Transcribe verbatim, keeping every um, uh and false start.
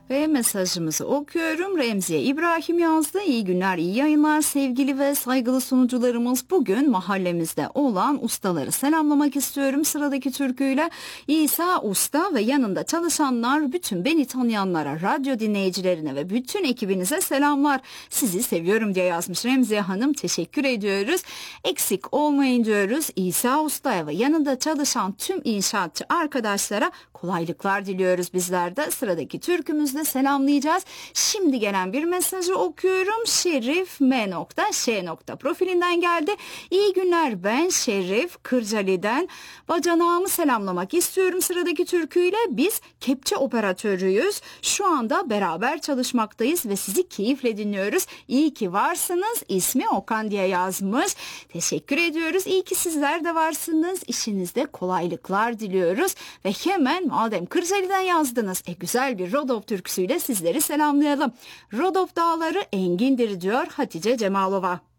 Ve mesajımızı okuyorum. Remziye İbrahim yazdı. İyi günler, iyi yayınlar sevgili ve saygılı sunucularımız. Bugün mahallemizde olan ustaları selamlamak istiyorum. Sıradaki türküyle İsa Usta ve yanında çalışanlar, bütün beni tanıyanlara, radyo dinleyicilerine ve bütün ekibinize selamlar. Sizi seviyorum diye yazmış Remziye Hanım. Teşekkür ediyoruz. Eksik olmayın diyoruz. İsa Usta'ya ve yanında çalışan tüm inşaatçı arkadaşlara kolaylıklar diliyoruz bizler de. Sıradaki türkümüzde selamlayacağız. Şimdi gelen bir mesajı okuyorum. Şerif M. Ş. profilinden geldi. İyi günler, ben Şerif Kırcali'den. Bacanağımı selamlamak istiyorum sıradaki türküyle. Biz kepçe operatörüyüz. Şu anda beraber çalışmaktayız ve sizi keyifle dinliyoruz. İyi ki varsınız. İsmi Okan diye yazmış. Teşekkür ediyoruz. İyi ki sizler de varsınız. İşinizde kolaylıklar diliyoruz. Ve hemen madem Kırcali'den yazdınız, e güzel bir Rodop türküsüyle sizleri selamlayalım. Rodop dağları engindir diyor Hatice Cemalova.